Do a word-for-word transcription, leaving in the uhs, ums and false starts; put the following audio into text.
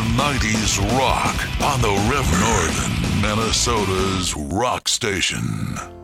nineties rock on the River, Northern Minnesota's rock station.